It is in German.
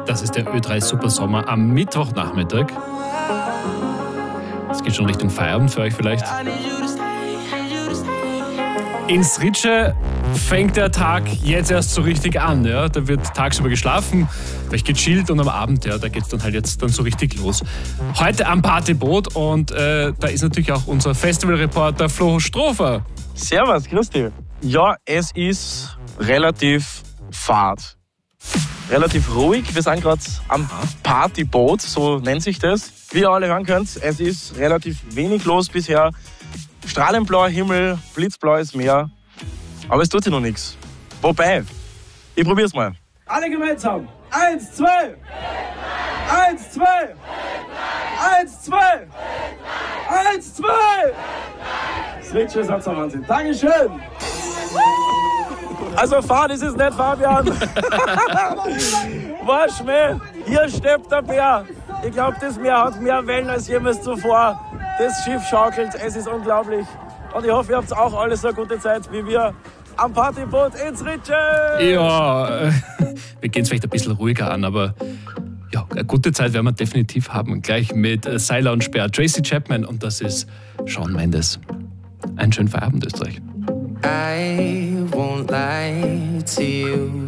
Das ist der Ö3 Supersommer am Mittwochnachmittag. Es geht schon Richtung Feierabend für euch vielleicht. In Srice fängt der Tag jetzt erst so richtig an. Ja? Da wird tagsüber geschlafen, vielleicht gechillt und am Abend, ja, da geht es dann halt jetzt dann so richtig los. Heute am Partyboot und da ist natürlich auch unser Festivalreporter Flo Strofer. Servus, grüß dich. Ja, es ist relativ fad. Relativ ruhig. Wir sind gerade am Partyboot, so nennt sich das. Wie ihr alle hören könnt, es ist relativ wenig los bisher. Strahlenblauer Himmel, blitzblaues Meer. Aber es tut sich noch nichts. Wobei, ich probier's mal. Alle gemeinsam. 1, 2. 1, 2. 1, 2. 1, 2. Switch ist am Wahnsinn. Dankeschön. Also fahren ist es nicht, Fabian. Wasch mir, hier steppt der Bär. Ich glaube, das Meer hat mehr Wellen als jemals zuvor. Das Schiff schaukelt, es ist unglaublich. Und ich hoffe, ihr habt auch alle so eine gute Zeit wie wir am Partyboot in Srice. Ja, wir gehen es vielleicht ein bisschen ruhiger an, aber ja, eine gute Zeit werden wir definitiv haben. Gleich mit Seiler und Speer, Tracy Chapman und das ist Shawn Mendes. Einen schönen Feierabend, Österreich. I won't lie to you.